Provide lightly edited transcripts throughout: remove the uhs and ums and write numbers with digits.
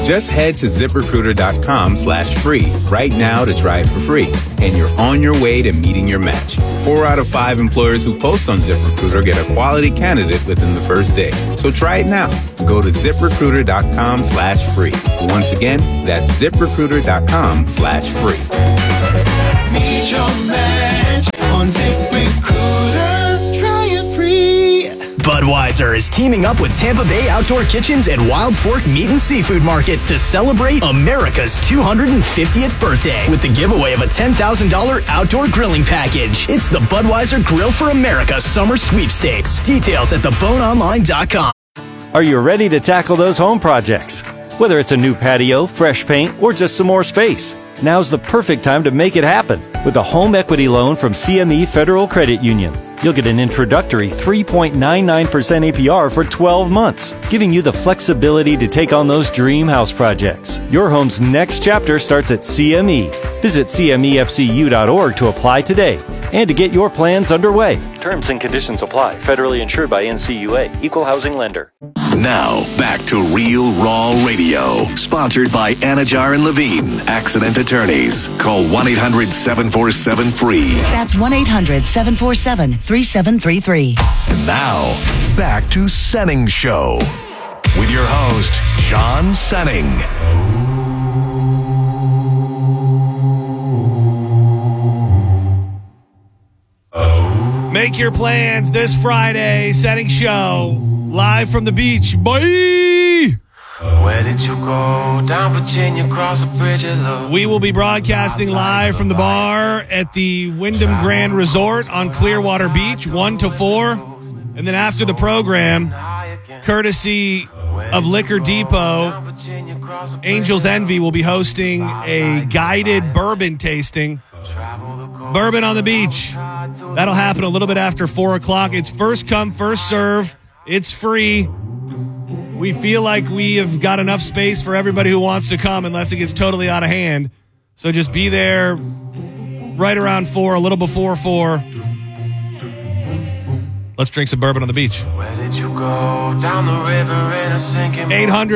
Just head to ZipRecruiter.com/free right now to try it for free. And you're on your way to meeting your match. 4 out of 5 employers who post on ZipRecruiter get a quality candidate within the first day. So try it now. Go to ZipRecruiter.com/free. Once again, that's ZipRecruiter.com/free. Meet your match on ZipRecruiter. Try it free. Budweiser is teaming up with Tampa Bay Outdoor Kitchens and Wild Fork Meat and Seafood Market to celebrate America's 250th birthday with the giveaway of a $10,000 outdoor grilling package. It's the Budweiser Grill for America Summer Sweepstakes. Details at theboneonline.com. Are you ready to tackle those home projects? Whether it's a new patio, fresh paint, or just some more space, now's the perfect time to make it happen with a home equity loan from CME Federal Credit Union. You'll get an introductory 3.99% APR for 12 months, giving you the flexibility to take on those dream house projects. Your home's next chapter starts at CME. Visit CMEFCU.org to apply today and to get your plans underway. Terms and conditions apply. Federally insured by NCUA. Equal housing lender. Now, back to Real Raw Radio. Sponsored by Anajar and Levine. Accident attorneys. Call 1-800-747-FREE. That's 1-800-747-3733. And now, back to Senning Show. With your host, John Senning. Make your plans this Friday. Senning Show. Live from the beach. Bye! Where did you go? Down Virginia, cross a bridge of love. We will be broadcasting live from the bar at the Wyndham Grand Resort on Clearwater Beach, 1 to 4. And then after the program, courtesy of Liquor Depot, Angels Envy will be hosting a guided bourbon tasting. Bourbon on the beach. That'll happen a little bit after 4 o'clock. It's first come, first serve. It's free. We feel like we have got enough space for everybody who wants to come unless it gets totally out of hand. So just be there right around 4, a little before 4. Let's drink some bourbon on the beach. Where did you go? Down the river in a sinking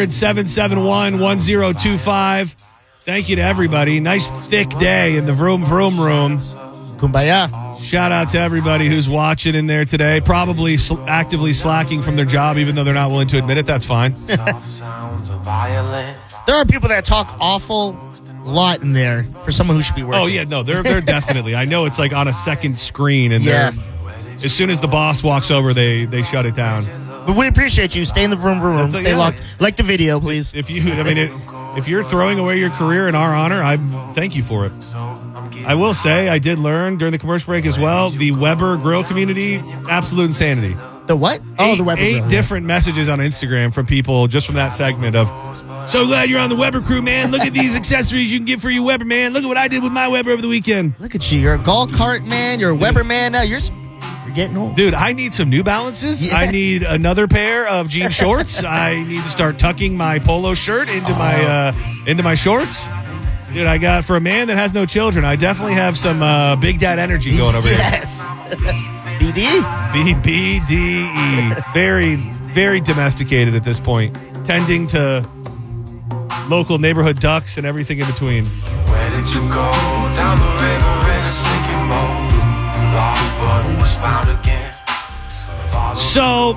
800-771-1025. Thank you to everybody. Nice thick day in the Vroom Vroom Room. Kumbaya. Shout out to everybody who's watching in there today. Probably actively slacking from their job, even though they're not willing to admit it. That's fine. There are people that talk awful lot in there for someone who should be working. Oh, yeah, no, they're definitely. I know it's like on a second screen, and yeah. As soon as the boss walks over, they shut it down. But we appreciate you. Stay in the room. Stay locked. Like the video, please. If you're throwing away your career in our honor, I thank you for it. I will say I did learn during the commercial break as well, the Weber Grill community, absolute insanity. The what? The Weber Grill. 8 yeah. different messages on Instagram from people just from that segment of, so glad you're on the Weber crew, man. Look at these accessories you can get for your Weber, man. Look at what I did with my Weber over the weekend. Look at you. You're a golf cart man. You're a Weber man now. You're getting old. Dude, I need some New Balances. Yeah. I need another pair of jean shorts. I need to start tucking my polo shirt into my shorts. Dude, I got, for a man that has no children, I definitely have some Big Dad energy going over here. BD? BDE. Very, very domesticated at this point. Tending to local neighborhood ducks and everything in between. Where did you go? Down the river in a sinking boat. Lost but was found again. So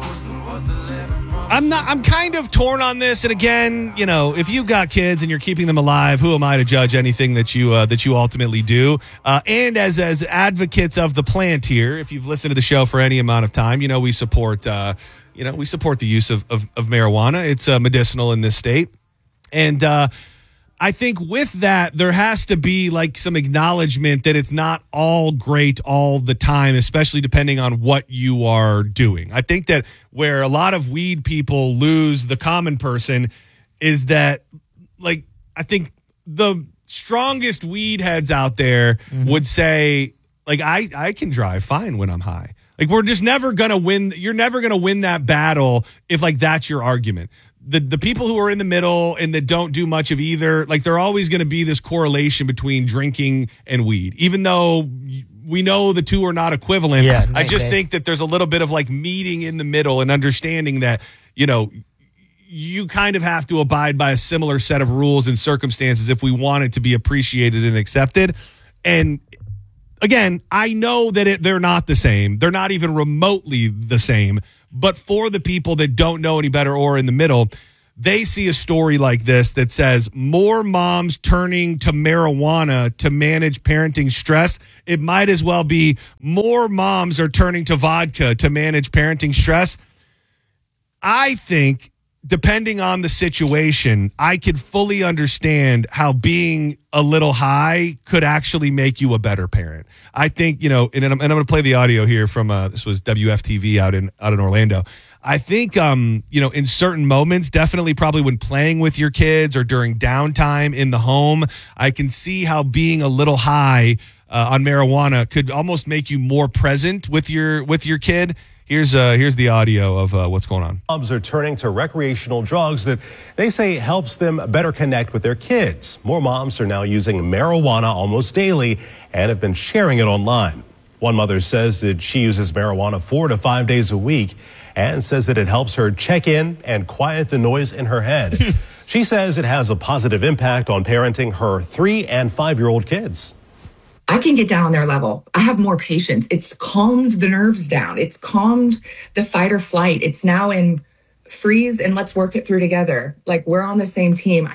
I'm kind of torn on this, and again, you know, if you've got kids and you're keeping them alive, who am I to judge anything that you ultimately do? And as advocates of the plant here, if you've listened to the show for any amount of time, you know we support the use of marijuana. It's medicinal in this state, and I think with that, there has to be like some acknowledgement that it's not all great all the time, especially depending on what you are doing. I think that where a lot of weed people lose the common person is that, like, I think the strongest weed heads out there would say, like, I can drive fine when I'm high. Like, we're just never going to win. You're never going to win that battle if, like, that's your argument. The people who are in the middle and that don't do much of either, like, they're always going to be this correlation between drinking and weed, even though we know the two are not equivalent. Yeah, I just think that there's a little bit of like meeting in the middle and understanding that, you know, you kind of have to abide by a similar set of rules and circumstances if we want it to be appreciated and accepted. And again, I know that they're not the same. They're not even remotely the same. But for the people that don't know any better or in the middle, they see a story like this that says more moms turning to marijuana to manage parenting stress. It might as well be more moms are turning to vodka to manage parenting stress. I think, depending on the situation, I could fully understand how being a little high could actually make you a better parent. I think, and I'm going to play the audio here from this was WFTV out in Orlando. I think, in certain moments, definitely probably when playing with your kids or during downtime in the home, I can see how being a little high on marijuana could almost make you more present with your kid. Here's the audio of what's going on. Moms are turning to recreational drugs that they say helps them better connect with their kids. More moms are now using marijuana almost daily and have been sharing it online. One mother says that she uses marijuana 4 to 5 days a week and says that it helps her check in and quiet the noise in her head. She says it has a positive impact on parenting her 3- and 5-year-old kids. I can get down on their level. I have more patience. It's calmed the nerves down. It's calmed the fight or flight. It's now in freeze and let's work it through together. Like, we're on the same team.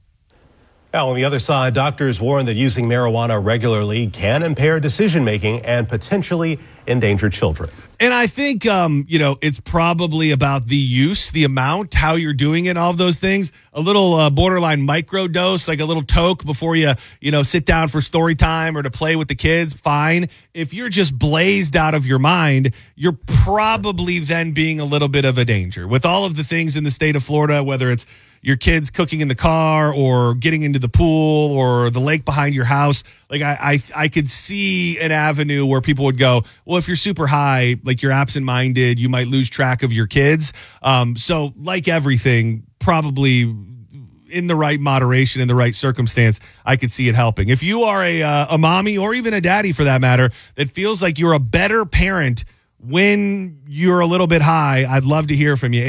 Now, on the other side, doctors warn that using marijuana regularly can impair decision-making and potentially endanger children. And I think, it's probably about the use, the amount, how you're doing it, all of those things. A little borderline microdose, like a little toke before you sit down for story time or to play with the kids, fine. If you're just blazed out of your mind, you're probably then being a little bit of a danger. With all of the things in the state of Florida, whether it's your kids cooking in the car or getting into the pool or the lake behind your house, like I could see an avenue where people would go, well, if you're super high, like you're absent-minded, you might lose track of your kids. So like everything, probably in the right moderation, in the right circumstance, I could see it helping. If you are a mommy or even a daddy for that matter, that feels like you're a better parent when you're a little bit high, I'd love to hear from you.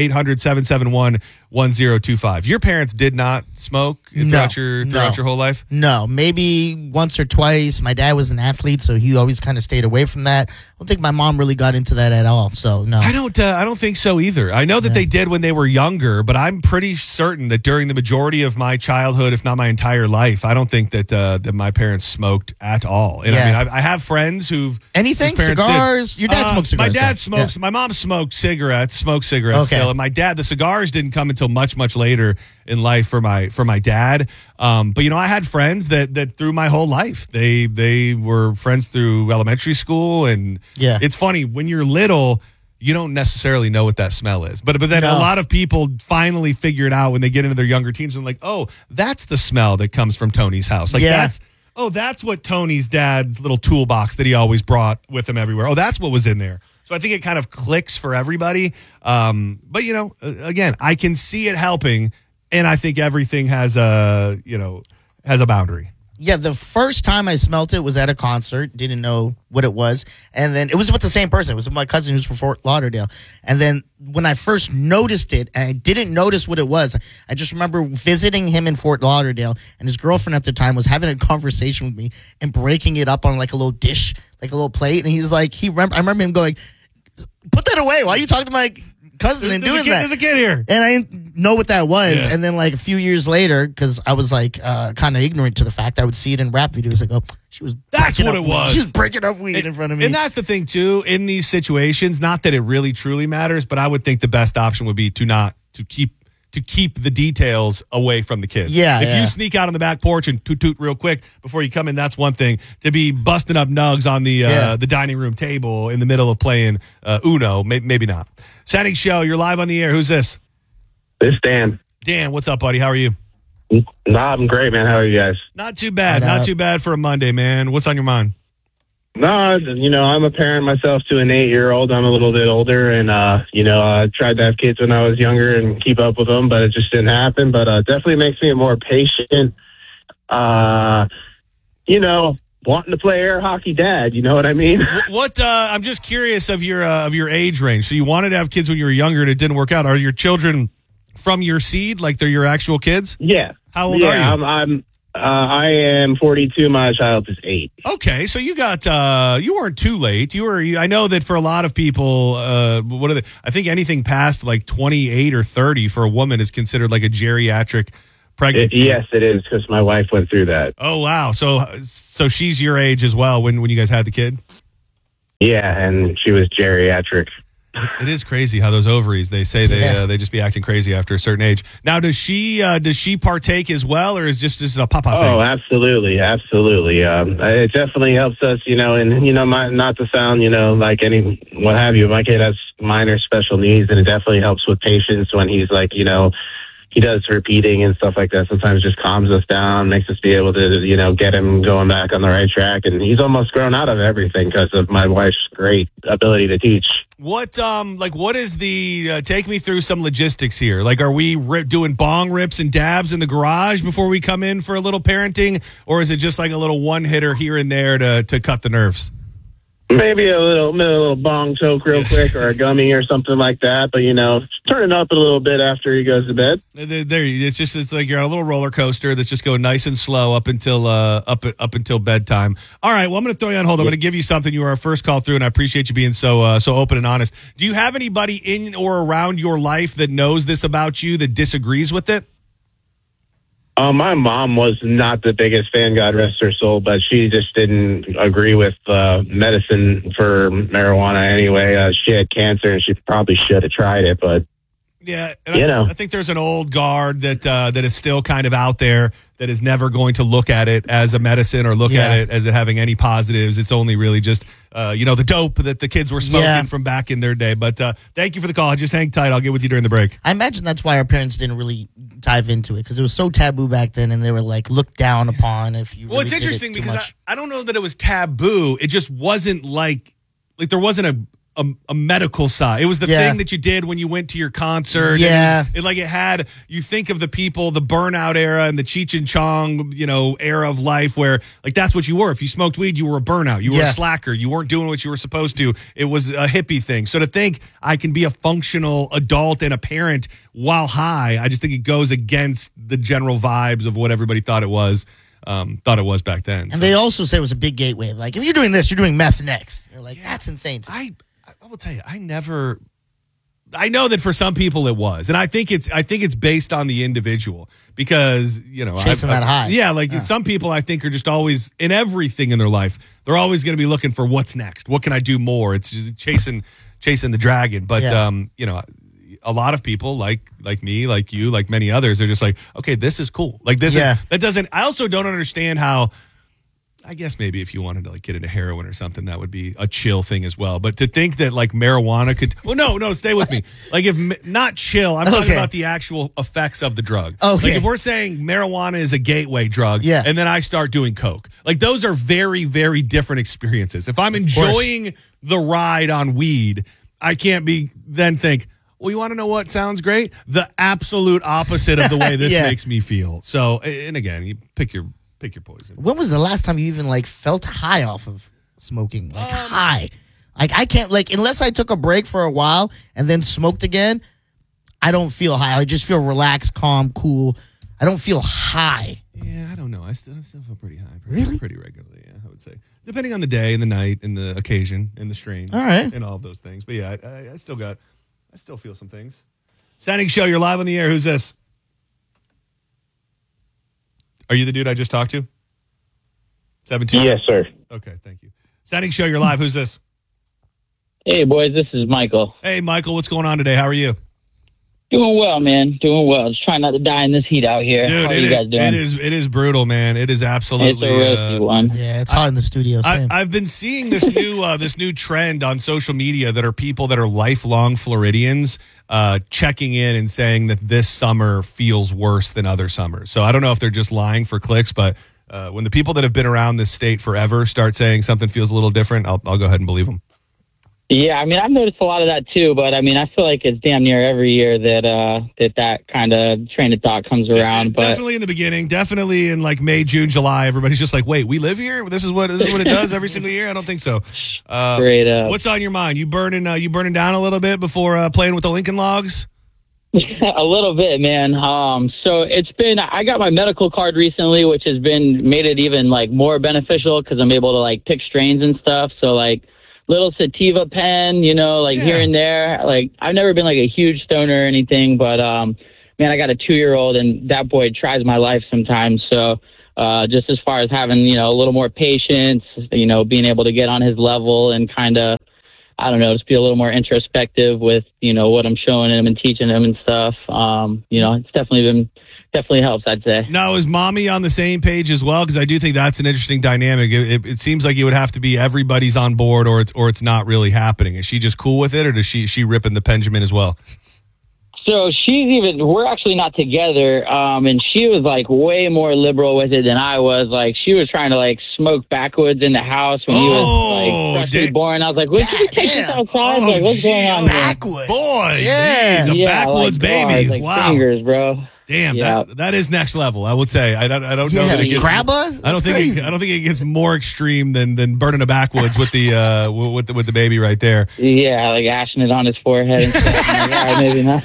800-771-1025. Your parents did not smoke throughout your whole life? No, maybe once or twice. My dad was an athlete, so he always kind of stayed away from that. I don't think my mom really got into that at all, so no. I don't think so either. I know that they did when they were younger, but I'm pretty certain that during the majority of my childhood, if not my entire life, I don't think that my parents smoked at all. And I mean, I have friends who've... Anything? Cigars? Your dad smokes cigars? My dad smokes. Yeah. My mom smoked cigarettes still. And my dad, the cigars didn't come until much, much later in life for my dad. But I had friends that through my whole life, they were friends through elementary school. And it's funny, when you're little, you don't necessarily know what that smell is. But then a lot of people finally figure it out when they get into their younger teens and like, oh, that's the smell that comes from Tony's house. Like that's what Tony's dad's little toolbox that he always brought with him everywhere. Oh, that's what was in there. So I think it kind of clicks for everybody. But again, I can see it helping, and I think everything has a boundary. Yeah, the first time I smelt it was at a concert. Didn't know what it was. And then it was with the same person. It was with my cousin who's from Fort Lauderdale. And then when I first noticed it, and I didn't notice what it was, I just remember visiting him in Fort Lauderdale, and his girlfriend at the time was having a conversation with me and breaking it up on like a little dish, like a little plate. And he's like, I remember him going, put that away. Why are you talking to my cousin and doing that? There's a kid here. And I didn't know what that was. Yeah. And then like a few years later, because I was like kind of ignorant to the fact, I would see it in rap videos. Like, oh, she was was. She was breaking up weed in front of me. And that's the thing too, in these situations, not that it really truly matters, but I would think the best option would be to keep the details away from the kids. If you sneak out on the back porch and toot real quick before you come in, that's one thing. To be busting up nugs on the dining room table in the middle of playing Uno, maybe not. Setting show, you're live on the air. Who's this? This is Dan. Dan, what's up, buddy? How are you? Nah, I'm great, man. How are you guys? Not too bad. Not too bad for a Monday, man. What's on your mind? No, I'm a parent myself to an 8-year-old. I'm a little bit older, and, I tried to have kids when I was younger and keep up with them, but it just didn't happen. But definitely makes me a more patient, wanting to play air hockey dad. You know what I mean? I'm just curious of your age range. So you wanted to have kids when you were younger and it didn't work out. Are your children from your seed, like they're your actual kids? Yeah. How old are you? I am 42. My child is 8. Okay, so you got you weren't too late. I know that for a lot of people, I think anything past like 28 or 30 for a woman is considered like a geriatric pregnancy. Yes, it is, because my wife went through that. Oh wow! So she's your age as well when you guys had the kid. Yeah, and she was geriatric. It is crazy how those ovaries, they say they just be acting crazy after a certain age. Now, does she partake as well, or is just a papa thing? Oh, absolutely. It definitely helps us, and not to sound, like any what have you. My kid has minor special needs, and it definitely helps with patience when he's like, he does repeating and stuff like that. Sometimes just calms us down, makes us be able to, get him going back on the right track. And he's almost grown out of everything because of my wife's great ability to teach. What is the, take me through some logistics here. Like, are we doing bong rips and dabs in the garage before we come in for a little parenting? Or is it just like a little one hitter here and there to cut the nerves? Maybe a little bong choke real quick, or a gummy or something like that. But turn it up a little bit after he goes to bed. It's like you're on a little roller coaster that's just going nice and slow up until bedtime. All right, well, I'm going to throw you on hold. I'm going to give you something. You were our first call through, and I appreciate you being so open and honest. Do you have anybody in or around your life that knows this about you that disagrees with it? My mom was not the biggest fan, God rest her soul, but she just didn't agree with medicine for marijuana anyway. She had cancer, and she probably should have tried it, but yeah, I think there's an old guard that is still kind of out there that is never going to look at it as a medicine or look at it as it having any positives. It's only really just the dope that the kids were smoking from back in their day. But thank you for the call. Just hang tight. I'll get with you during the break. I imagine that's why our parents didn't really dive into it, because it was so taboo back then, and they were like looked down upon if you. Well, it's interesting because I don't know that it was taboo. It just wasn't like there wasn't a medical side. It was the thing that you did when you went to your concert. Yeah. It had, you think of the people, the burnout era and the Cheech and Chong, era of life where like that's what you were. If you smoked weed, you were a burnout. You were a slacker. You weren't doing what you were supposed to. It was a hippie thing. So to think I can be a functional adult and a parent while high, I just think it goes against the general vibes of what everybody thought it was back then. And they also said it was a big gateway. Like, if you're doing this, you're doing meth next. You're like, that's insane. I will tell you, I know that for some people it was, and I think it's based on the individual because chasing that high. Yeah, some people I think are just always in everything in their life. They're always going to be looking for what's next. What can I do more? It's just chasing the dragon. But a lot of people like me, like you, like many others are just like, okay, this is cool. Like this is that doesn't. I also don't understand how. I guess maybe if you wanted to get into heroin or something, that would be a chill thing as well. But to think that marijuana could, no, stay with me. Like if not chill, I'm talking about the actual effects of the drug. Okay. Like if we're saying marijuana is a gateway drug, and then I start doing coke, like those are very, very different experiences. If I'm enjoying the ride on weed, I can't then think, well, you want to know what sounds great? The absolute opposite of the way this makes me feel. So, and again, you pick your poison. When was the last time you even felt high off of smoking? High. I can't unless I took a break for a while and then smoked again, I don't feel high. I just feel relaxed, calm, cool. I don't feel high. Yeah, I don't know. I still feel pretty high. Really? Pretty regularly, yeah, I would say. Depending on the day and the night and the occasion and the strain. All right. And all of those things. But yeah, I still feel some things. Standing Show, you're live on the air. Who's this? Are you the dude I just talked to? 17? Yes, sir. Okay, thank you. Standing Show, you're live. Who's this? Hey, boys, this is Michael. Hey, Michael, what's going on today? How are you? Doing well, man. Doing well. Just trying not to die in this heat out here. Dude, How are you guys doing? It is brutal, man. It is absolutely. It's a risky one. Yeah, it's hot in the studio. I've been seeing this new trend on social media that are people that are lifelong Floridians checking in and saying that this summer feels worse than other summers. So I don't know if they're just lying for clicks, but when the people that have been around this state forever start saying something feels a little different, I'll go ahead and believe them. Yeah, I mean, I've noticed a lot of that too, but I mean, I feel like it's damn near every year that kind of train of thought comes around. But definitely in the beginning, definitely in May, June, July, everybody's just like, "Wait, we live here? This is what it does every single year." I don't think so. Straight up. What's on your mind? You burning down a little bit before playing with the Lincoln Logs? A little bit, man. So I got my medical card recently, which has made it even like more beneficial because I'm able to like pick strains and stuff. So like little sativa pen, here and there. Like I've never been like a huge stoner or anything, but man, I got a 2-year-old and that boy tries my life sometimes. So just as far as having, a little more patience, being able to get on his level and kind of, I don't know, just be a little more introspective with, what I'm showing him and teaching him and stuff. It's definitely helps, I'd say. Now, is mommy on the same page as well? Because I do think that's an interesting dynamic. It seems like it would have to be everybody's on board or it's not really happening. Is she just cool with it, or does she ripping the Benjamin as well? So we're actually not together, and she was like way more liberal with it than I was. Like she was trying to like smoke backwoods in the house when he was like freshly born. I was like, "Would you take this outside? Like, what's going on?" Backwoods, boy, yeah, geez, a backwoods baby. Like wow, fingers, bro. Damn, that is next level. I would say. I don't know that it gets. Grab us? I don't think it gets more extreme than burning a backwoods with the with the baby right there. Yeah, like ashing it on his forehead and stuff. I'm like, all right, maybe not.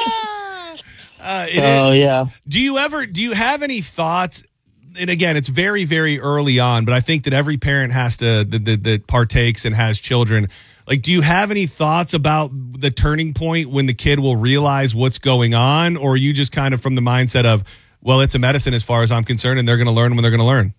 Yeah. Do you have any thoughts? And again, it's very, very early on, but I think that every parent has to that partakes and has children. Like, do you have any thoughts about the turning point when the kid will realize what's going on? Or are you just kind of from the mindset of, well, it's a medicine as far as I'm concerned, and they're going to learn when they're going to learn?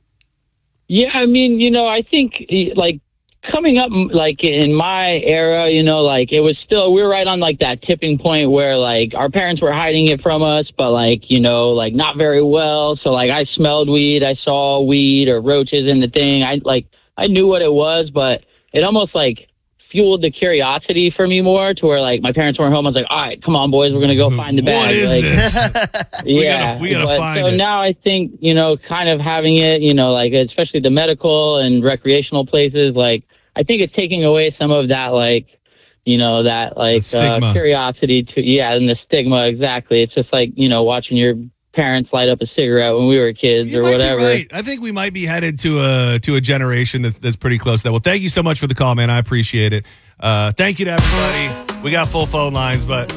Yeah, I mean, I think, like, coming up, like, in my era, like, it was still, we were right on, like, that tipping point where, like, our parents were hiding it from us, but, like, like, not very well. So, like, I smelled weed, I saw weed or roaches in the thing. I knew what it was, but it almost, like, fueled the curiosity for me more to where like my parents weren't home. I was like, all right, come on boys, we're going to go find the bag. What is this? Yeah. we gotta find it. So now I think, kind of having it, like especially the medical and recreational places, like I think it's taking away some of that, like, that like curiosity and the stigma. Exactly. It's just like, watching your parents light up a cigarette when we were kids or whatever. Right. I think we might be headed to a generation that's pretty close to that. Well, thank you so much for the call, man. I appreciate it. Thank you to everybody. We got full phone lines, but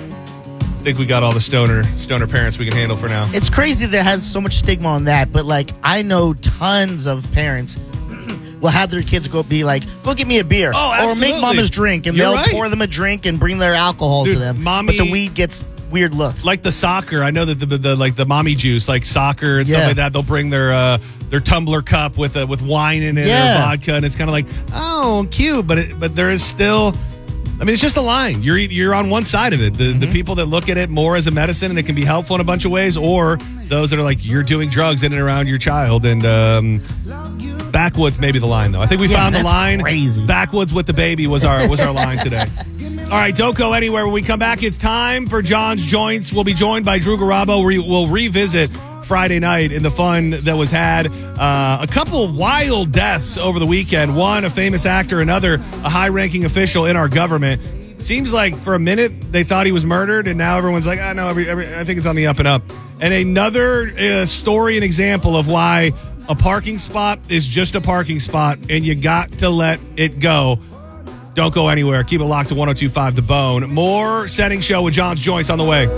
I think we got all the stoner parents we can handle for now. It's crazy that it has so much stigma on that, but like I know tons of parents will have their kids go get me a beer or make mama's drink, and they'll pour them a drink and bring their alcohol to them. But the weed gets weird looks. Like the soccer. I know that the mommy juice, like soccer and stuff like that, they'll bring their tumbler cup with wine in it or vodka, and it's kind of like, oh, cute, but there is still, I mean, it's just a line. You're on one side of it. The people that look at it more as a medicine and it can be helpful in a bunch of ways, or those that are like, you're doing drugs in and around your child. And backwoods may be the line, though. I think we found the line. Crazy. Backwoods with the baby was our line today. All right, don't go anywhere. When we come back, it's time for John's Joints. We'll be joined by Drew Garabo. We'll revisit Friday night and the fun that was had. A couple wild deaths over the weekend. One, a famous actor. Another, a high-ranking official in our government. Seems like for a minute they thought he was murdered, and now everyone's like, oh, no, I think it's on the up and up. And another story and example of why a parking spot is just a parking spot, and you got to let it go. Don't go anywhere. Keep it locked to 102.5 The Bone. More Setting Show with John's Joints on the way.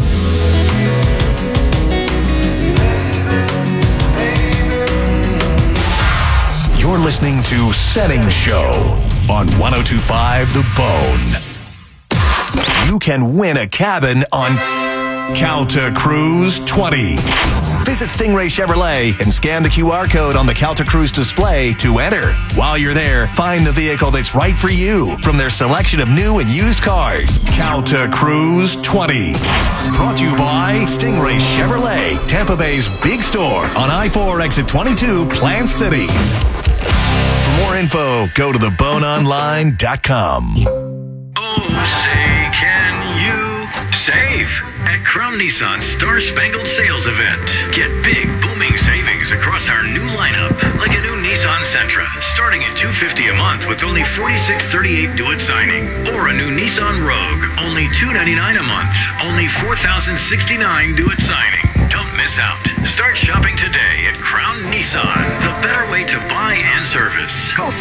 You're listening to Setting Show on 102.5 The Bone. You can win a cabin on Calta Cruise 20. Visit Stingray Chevrolet and scan the QR code on the Calta Cruise display to enter. While you're there, find the vehicle that's right for you from their selection of new and used cars. Calta Cruise 20. Brought to you by Stingray Chevrolet, Tampa Bay's big store on I-4 exit 22, Plant City. For more info, go to theboneonline.com. Oh, say, can you save at Crown Nissan's Star Spangled Sales Event? Get big, booming savings across our new lineup, like a new Nissan Sentra, starting at $250 a month with only $46.38 due at signing, or a new Nissan Rogue, only $299 a month, only $4,069 due at signing. Don't miss out. Start shopping today at Crown Nissan, the better way to buy and service. Call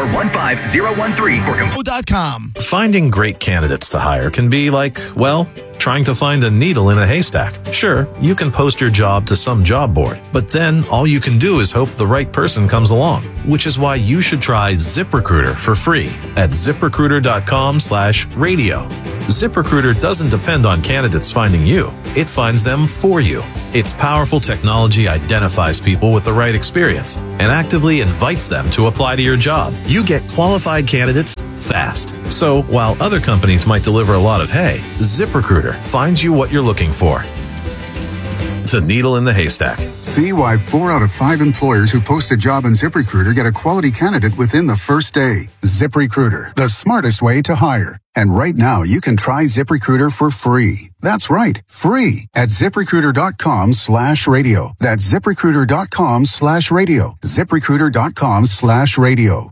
727-341-5013 for Info.com. Finding great candidates to hire can be like, well, Trying to find a needle in a haystack? Sure, you can post your job to some job board, but then all you can do is hope the right person comes along, which is why you should try ZipRecruiter for free at ZipRecruiter.com/radio. ZipRecruiter doesn't depend on candidates finding you. It finds them for you. Its powerful technology identifies people with the right experience and actively invites them to apply to your job. You get qualified candidates fast. So while other companies might deliver a lot of hay, ZipRecruiter finds you what you're looking for. The needle in the haystack. See why 4 out of 5 employers who post a job in ZipRecruiter get a quality candidate within the first day. ZipRecruiter, the smartest way to hire. And right now, you can try ZipRecruiter for free. That's right, free at ZipRecruiter.com/radio. That's ZipRecruiter.com/radio. ZipRecruiter.com/radio.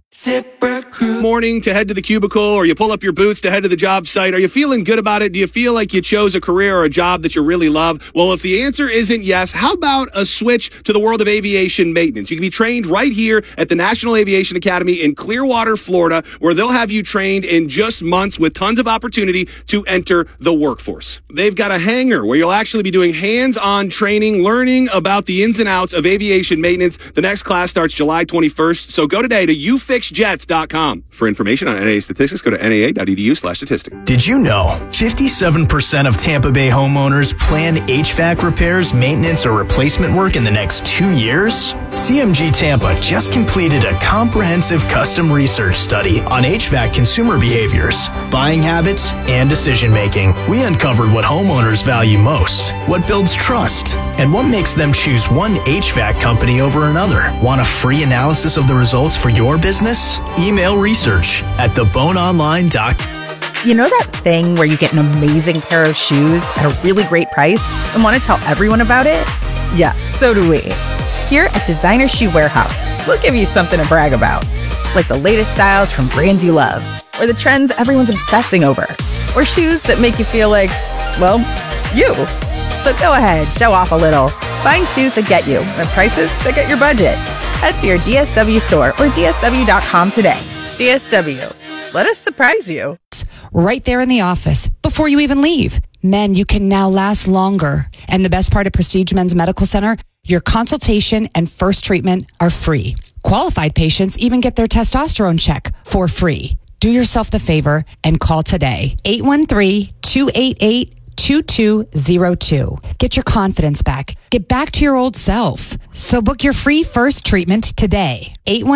Morning to head to the cubicle, or you pull up your boots to head to the job site. Are you feeling good about it? Do you feel like you chose a career or a job that you really love? Well, if the answer isn't yes, how about a switch to the world of aviation maintenance? You can be trained right here at the National Aviation Academy in Clearwater, Florida, where they'll have you trained in just months with tons of opportunity to enter the workforce. They've got a hangar where you'll actually be doing hands-on training, learning about the ins and outs of aviation maintenance. The next class starts July 21st, so go today to ufixjets.com. For information on NAA statistics, go to naa.edu/statistics. Did you know 57% of Tampa Bay homeowners plan HVAC repairs, maintenance, or replacement work in the next 2 years? CMG Tampa just completed a comprehensive custom research study on HVAC consumer behaviors, buying habits, and decision-making. We uncovered what homeowners value most, what builds trust, and what makes them choose one HVAC company over another. Want a free analysis of the results for your business? Email research at theboneonline.com. You know that thing where you get an amazing pair of shoes at a really great price and want to tell everyone about it? Yeah, so do we. Here at Designer Shoe Warehouse, we'll give you something to brag about, like the latest styles from brands you love, or the trends everyone's obsessing over, or shoes that make you feel like, well, you. So go ahead, show off a little. Find shoes that get you at prices that get your budget. Head to your DSW store or DSW.com today. DSW. Let us surprise you. Right there in the office before you even leave. Men, you can now last longer. And the best part of Prestige Men's Medical Center, your consultation and first treatment are free. Qualified patients even get their testosterone check for free. Do yourself the favor and call today. 813-288-2202. Get your confidence back. Get back to your old self. So book your free first treatment today.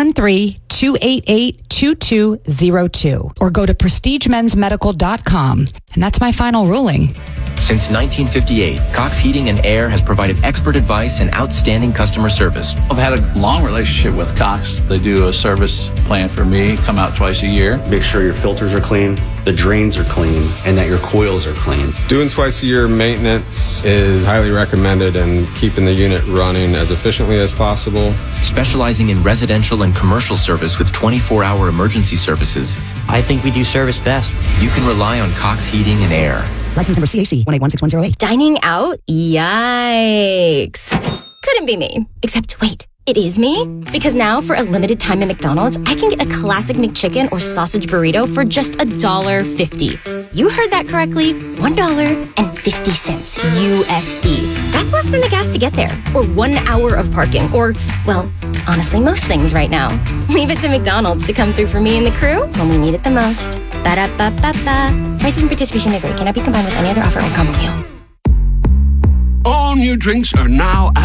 813-288-2202. Or go to prestigemensmedical.com. And that's my final ruling. Since 1958, Cox Heating and Air has provided expert advice and outstanding customer service. I've had a long relationship with Cox. They do a service plan for me, come out twice a year. Make sure your filters are clean, the drains are clean, and that your coils are clean. Doing twice a year maintenance is highly recommended and keeping the unit running as efficiently as possible. Specializing in residential and commercial service with 24-hour emergency services. I think we do service best. You can rely on Cox Heating and Air. License number CAC 1816108. Dining out? Yikes. Couldn't be me. Except wait, it is me? Because now for a limited time at McDonald's, I can get a classic McChicken or sausage burrito for just $1.50. You heard that correctly. $1.50 USD. That's less than the gas to get there. Or 1 hour of parking. Or, well, honestly, most things right now. Leave it to McDonald's to come through for me and the crew when we need it the most. Ba-da-ba-ba-ba. Prices and participation may vary. Cannot be combined with any other offer or combo meal. All new drinks are now